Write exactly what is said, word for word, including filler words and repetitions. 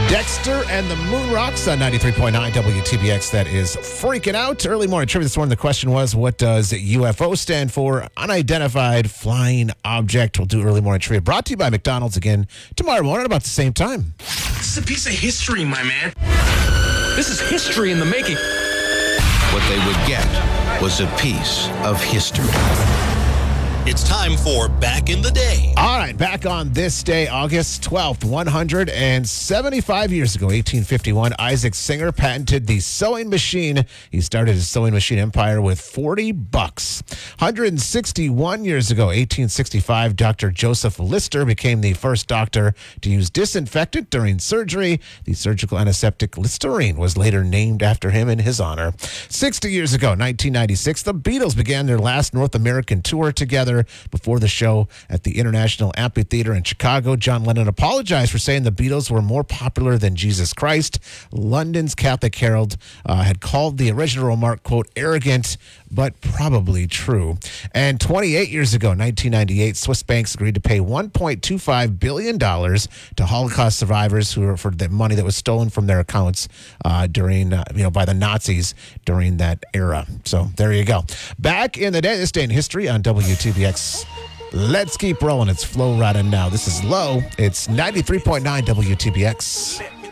Dexter and the Moon Rocks on ninety-three point nine W T B X. That is Freaking Out. Early morning trivia this morning. The question was, what does U F O stand for? Unidentified flying object. We'll do early morning trivia. Brought to you by McDonald's again tomorrow morning about the same time. This is a piece of history, my man. This is history in the making. What they would get was a piece of history. It's time for Back in the Day. All right, back on this day, August twelfth, one hundred seventy-five years ago, eighteen fifty-one, Isaac Singer patented the sewing machine. He started his sewing machine empire with forty bucks. one hundred sixty-one years ago, eighteen sixty-five, Doctor Joseph Lister became the first doctor to use disinfectant during surgery. The surgical antiseptic Listerine was later named after him in his honor. sixty years ago, nineteen ninety-six, the Beatles began their last North American tour together. Before the show at the International Amphitheater in Chicago, John Lennon apologized for saying the Beatles were more popular than Jesus Christ. London's Catholic Herald uh, had called the original remark, quote, arrogant, but probably true. And twenty-eight years ago, nineteen ninety-eight, Swiss banks agreed to pay one point two five billion dollars to Holocaust survivors who were for the money that was stolen from their accounts uh, during, uh, you know, by the Nazis during that era. So there you go. Back in the day, this day in history on W T B X. Let's keep rolling. It's Flo Rida now. This is Low. It's ninety-three point nine W T B X.